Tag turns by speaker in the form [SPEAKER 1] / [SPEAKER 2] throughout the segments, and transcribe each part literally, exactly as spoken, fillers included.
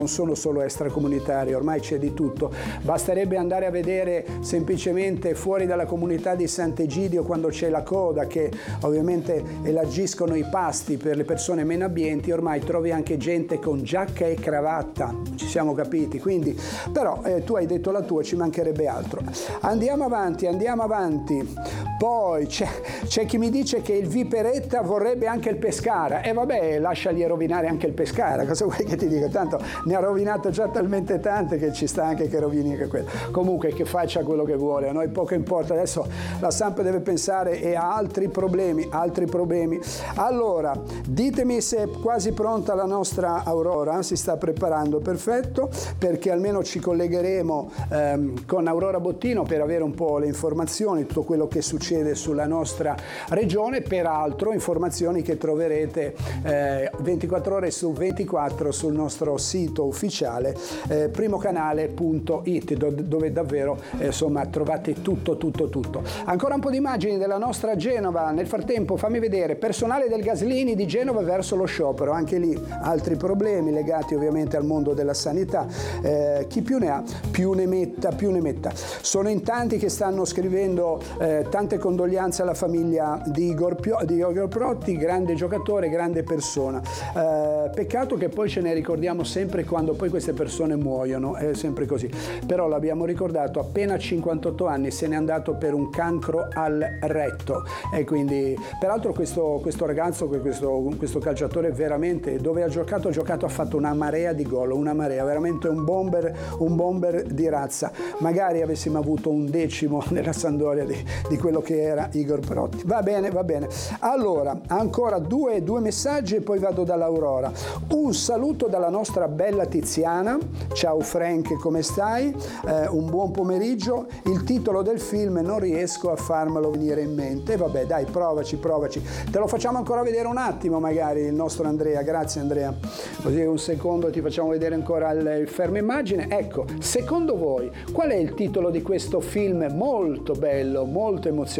[SPEAKER 1] non sono solo extracomunitari, ormai c'è di tutto. Basterebbe andare a vedere semplicemente fuori dalla comunità di Sant'Egidio quando c'è la coda, che ovviamente elargiscono i pasti per le persone meno abbienti, ormai trovi anche gente con giacca e cravatta, ci siamo capiti, quindi però eh, tu hai detto la tua, ci mancherebbe altro. Andiamo avanti, andiamo avanti. Poi c'è, c'è chi mi dice che il Viperetta vorrebbe anche il Pescara, e vabbè, lasciagli rovinare anche il Pescara, cosa vuoi che ti dica? Tanto ne ha rovinato già talmente tante che ci sta anche che rovini anche quello. Comunque che faccia quello che vuole, a noi poco importa. Adesso la Samp deve pensare e ha altri problemi, altri problemi. Allora, ditemi se è quasi pronta la nostra Aurora, si sta preparando, perfetto, perché almeno ci collegheremo ehm, con Aurora Bottino per avere un po' le informazioni, tutto quello che succede sulla nostra regione, peraltro informazioni che troverete eh, ventiquattro ore su ventiquattro sul nostro sito ufficiale eh, primocanale punto it, dove davvero eh, insomma trovate tutto tutto tutto. Ancora un po' di immagini della nostra Genova. Nel frattempo fammi vedere personale del Gaslini di Genova verso lo sciopero, anche lì altri problemi legati ovviamente al mondo della sanità. Eh, chi più ne ha più ne metta, più ne metta. Sono in tanti che stanno scrivendo eh, tante condoglianze alla famiglia di Igor, Pio, di Igor Protti, grande giocatore, grande persona. Eh, peccato che poi ce ne ricordiamo sempre quando poi queste persone muoiono, è sempre così. Però l'abbiamo ricordato, appena cinquantotto anni, se n'è andato per un cancro al retto. E quindi, peraltro questo, questo ragazzo, questo, questo calciatore veramente, dove ha giocato, ha giocato, ha fatto una marea di gol, una marea, veramente un bomber, un bomber di razza. Magari avessimo avuto un decimo nella Sampdoria di, di quello che era Igor Protti. Va bene, va bene. Allora, ancora due, due messaggi e poi vado dall'Aurora. Un saluto dalla nostra bella Tiziana. Ciao Frank, come stai? Eh, un buon pomeriggio. Il titolo del film non riesco a farmelo venire in mente. Vabbè, dai, provaci, provaci. Te lo facciamo ancora vedere un attimo, magari, il nostro Andrea. Grazie Andrea. Così un secondo ti facciamo vedere ancora il, il fermo immagine. Ecco, secondo voi, qual è il titolo di questo film molto bello, molto emozionante,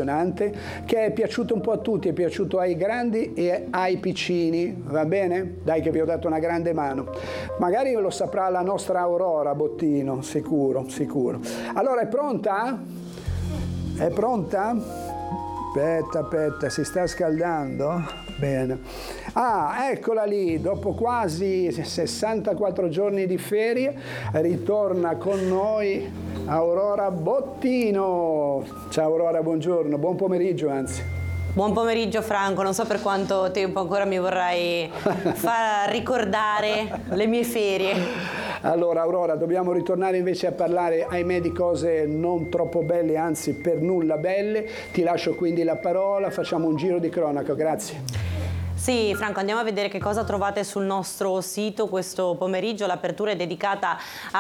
[SPEAKER 1] che è piaciuto un po' a tutti, è piaciuto ai grandi e ai piccini, va bene? Dai che vi ho dato una grande mano. Magari lo saprà la nostra Aurora Bottino, sicuro, sicuro. Allora, è pronta? È pronta? Aspetta, aspetta, si sta scaldando? Bene. Ah, eccola lì, dopo quasi sessantaquattro giorni di ferie, ritorna con noi Aurora Bottino. Ciao Aurora, buongiorno, buon pomeriggio anzi.
[SPEAKER 2] Buon pomeriggio Franco, non so per quanto tempo ancora mi vorrai far ricordare le mie ferie.
[SPEAKER 1] Allora Aurora, dobbiamo ritornare invece a parlare, ahimè, di cose non troppo belle, anzi per nulla belle. Ti lascio quindi la parola, facciamo un giro di cronaca, grazie.
[SPEAKER 2] Sì, Franco, andiamo a vedere che cosa trovate sul nostro sito questo pomeriggio. L'apertura è dedicata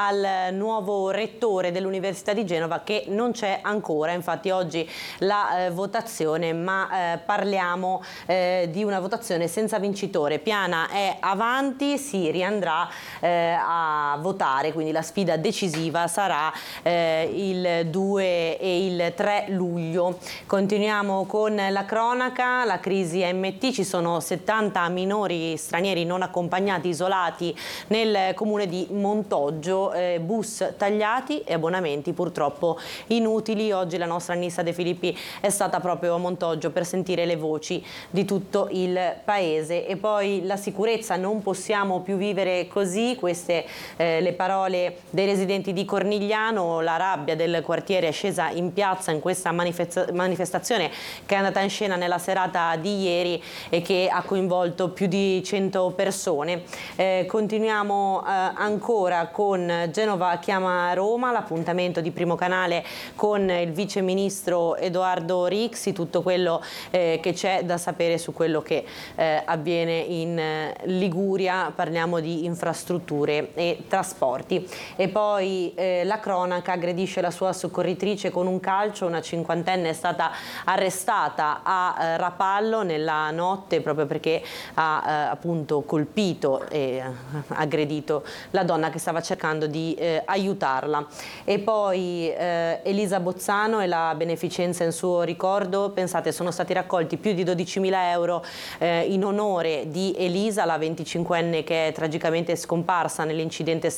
[SPEAKER 2] al nuovo rettore dell'Università di Genova, che non c'è ancora, infatti oggi la eh, votazione, ma eh, parliamo eh, di una votazione senza vincitore. Piana è avanti, si riandrà eh, a votare, quindi la sfida decisiva sarà eh, il due e il tre luglio. Continuiamo con la cronaca, la crisi M T, ci sono settanta minori stranieri non accompagnati isolati nel comune di Montoggio, eh, bus tagliati e abbonamenti purtroppo inutili. Oggi la nostra Nissa De Filippi è stata proprio a Montoggio per sentire le voci di tutto il paese. E poi la sicurezza, non possiamo più vivere così, queste eh, le parole dei residenti di Cornigliano. La rabbia del quartiere è scesa in piazza in questa manifestazione che è andata in scena nella serata di ieri e che ha coinvolto più di cento persone. Eh, continuiamo eh, ancora con Genova chiama Roma, l'appuntamento di Primo Canale con il vice ministro Edoardo Rixi, tutto quello eh, che c'è da sapere su quello che eh, avviene in eh, Liguria. Parliamo di infrastrutture e trasporti. E poi eh, la cronaca, aggredisce la sua soccorritrice con un calcio, una cinquantenne è stata arrestata a eh, Rapallo nella notte proprio perché ha eh, appunto colpito e aggredito la donna che stava cercando di eh, aiutarla. E poi eh, Elisa Bozzano e la beneficenza in suo ricordo. Pensate, sono stati raccolti più di dodicimila euro eh, in onore di Elisa, la venticinquenne che è tragicamente scomparsa nell'incidente